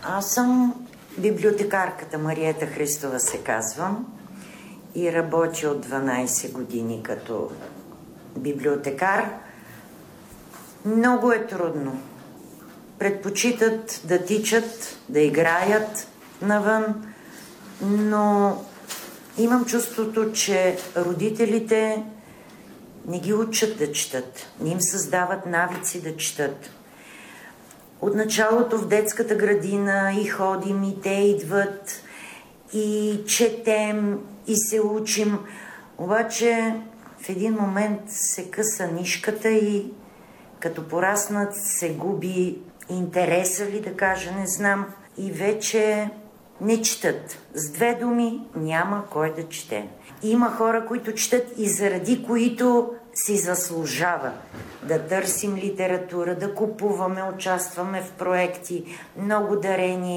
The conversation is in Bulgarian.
Аз съм библиотекарката Мариета Христова се казвам и работя от 12 години като библиотекар. Много е трудно. Предпочитат да тичат, да играят навън, но имам чувството, че родителите не ги учат да четат, не им създават навици да четат. От началото в детската градина и ходим, и те идват, и четем, и се учим. Обаче в един момент се къса нишката и като пораснат се губи интереса ли да кажа, не знам. И вече не четат. С две думи няма кой да чете. Има хора, които четат и заради които си заслужава да търсим литература, да купуваме, участваме в проекти, много дарения.